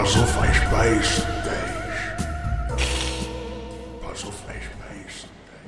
Pass auf, ich beiß dich. Pass auf, ich beiß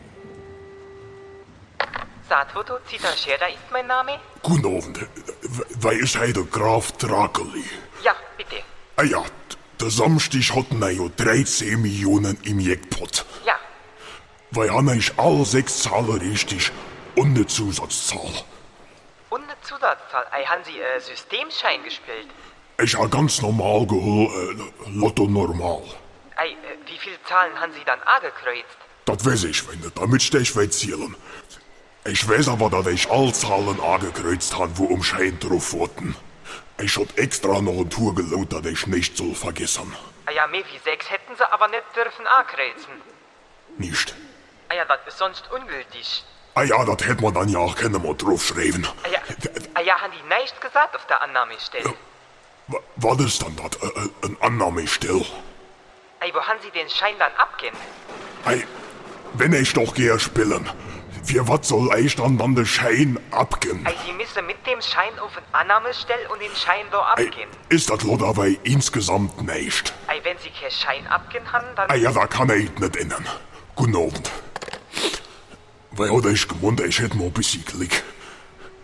dich. Saatfoto Zitterschera ist mein Name? Guten Abend. Wer ist hier der Graf Drakeli? Ja, bitte. Ah ja, der Samstag hatten wir ja 13 Millionen im Jackpot. Ja. Weil han ich alle 6 Zahlen richtig und eine Zusatzzahl. Und eine Zusatzzahl. Haben Sie Systemschein gespielt? Ich ha ganz normal geholt, Lotto normal. Wie viele Zahlen haben Sie dann angekreuzt? Das weiß ich, wenn du damit stech zählen. Ich weiß aber, dass ich alle Zahlen angekreuzt han, wo Schein drauf wurden. Ich hab extra noch eine Tour gelaut, dass ich nicht soll vergessen. Ja, mehr wie 6 hätten Sie aber nicht dürfen ankreuzen. Nicht? Ja, das ist sonst ungültig. Ah ja, das hätte man dann ja auch keine mal draufschreiben. Ja, haben die nichts gesagt auf der Annahmestelle? Was ist dann das? Ein Annahmestell? Wo haben Sie den Schein dann abgehen? Wenn ich doch gehe spielen, für was soll ich dann den Schein abgehen? Sie müssen mit dem Schein auf eine Annahmestelle und den Schein da abgehen. Ist das Lot aber insgesamt nicht? Wenn Sie keinen Schein abgehen haben, dann... Ja, da kann ich nicht ändern. Guten Abend. Weil hatte ich gemeint, ich hätte mal ein bisschen Glück.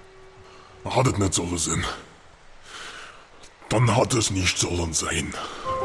Hat es nicht sollen sein. Dann hat es nicht sollen sein.